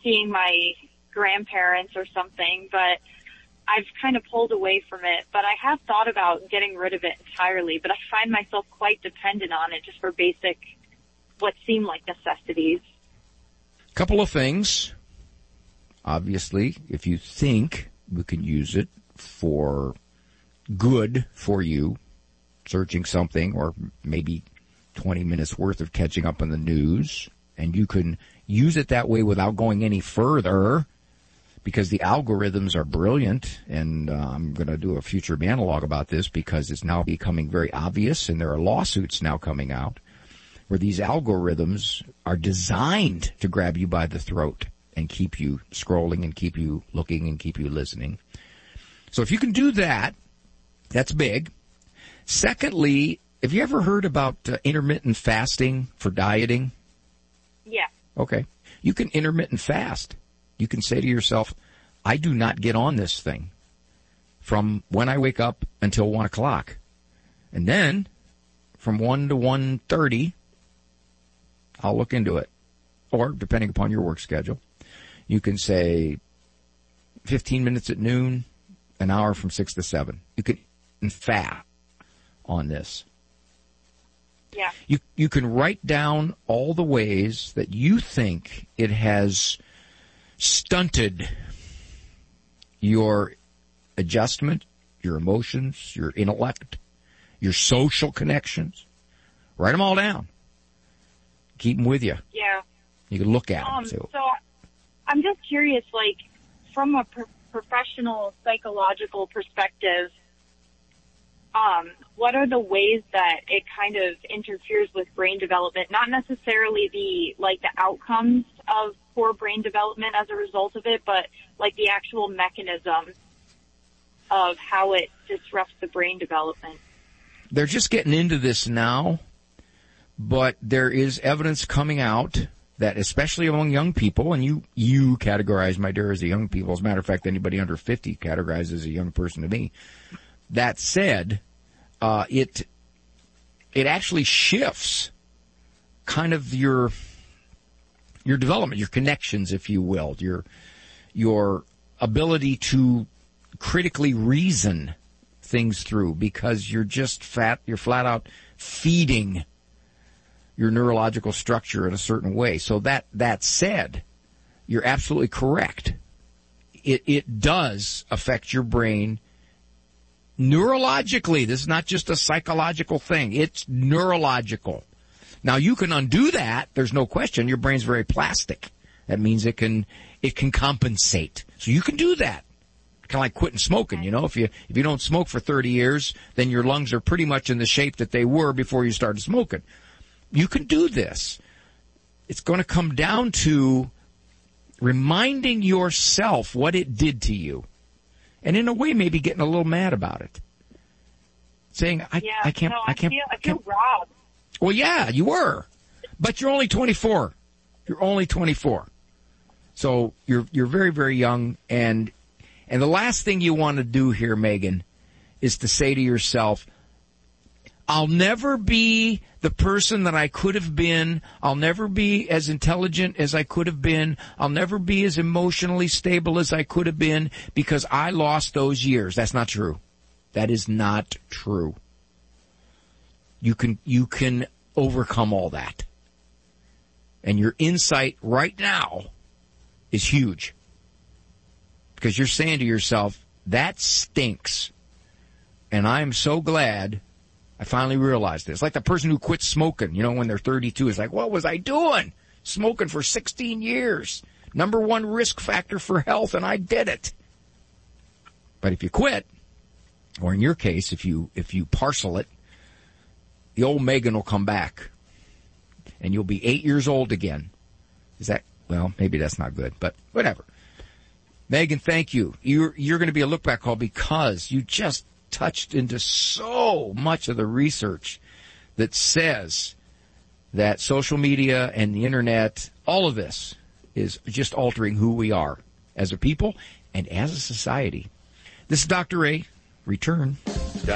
seeing my grandparents or something, but I've kind of pulled away from it. But I have thought about getting rid of it entirely, but I find myself quite dependent on it just for basic, what seem like necessities. Couple of things. Obviously, if you think we can use it for good for you, searching something or maybe 20 minutes worth of catching up on the news, and you can use it that way without going any further, because the algorithms are brilliant, and I'm going to do a future monologue about this because it's now becoming very obvious, and there are lawsuits now coming out where these algorithms are designed to grab you by the throat and keep you scrolling and keep you looking and keep you listening. So if you can do that, that's big. Secondly, have you ever heard about intermittent fasting for dieting? Yeah. Okay. You can intermittent fast. You can say to yourself, I do not get on this thing from when I wake up until 1 o'clock. And then from 1 to 1:30, I'll look into it. Or, depending upon your work schedule, you can say 15 minutes at noon, an hour from 6 to 7. You can fast on this. Yeah. You can write down all the ways that you think it has stunted your adjustment, your emotions, your intellect, your social connections. Write them all down. Keep them with you. Yeah. You can look at them. So I'm just curious, like, from a professional psychological perspective, what are the ways that it kind of interferes with brain development? Not necessarily the outcomes of poor brain development as a result of it, but like the actual mechanism of how it disrupts the brain development. They're just getting into this now, but there is evidence coming out that, especially among young people, and you categorize, my dear, as a young people. As a matter of fact, anybody under 50 categorizes as a young person to me. That said, it actually shifts kind of your development, your connections, if you will, your ability to critically reason things through, because you're flat out feeding your neurological structure in a certain way. So that said, you're absolutely correct. It does affect your brain neurologically. This is not just a psychological thing. It's neurological. Now, you can undo that. There's no question. Your brain's very plastic. That means it can compensate. So you can do that. Kind of like quitting smoking, you know. If you don't smoke for 30 years, then your lungs are pretty much in the shape that they were before you started smoking. You can do this. It's going to come down to reminding yourself what it did to you. And in a way, maybe getting a little mad about it. Saying, I can't. I feel robbed. Well, yeah, you were. But you're only 24. You're only 24. So you're very, very young. And the last thing you want to do here, Megan, is to say to yourself, I'll never be the person that I could have been. I'll never be as intelligent as I could have been. I'll never be as emotionally stable as I could have been because I lost those years. That's not true. That is not true. You can overcome all that. And your insight right now is huge. Because you're saying to yourself, that stinks. And I'm so glad I finally realized this. Like the person who quit smoking, you know, when they're 32, is like, what was I doing? Smoking for 16 years. Number one risk factor for health, and I did it. But if you quit, or in your case, if you parcel it, the old Megan will come back. And you'll be 8 years old again. Well, maybe that's not good, but whatever. Megan, thank you. You're going to be a look back call because you just touched into so much of the research that says that social media and the internet, all of this is just altering who we are as a people and as a society. This is Dr. A. Return.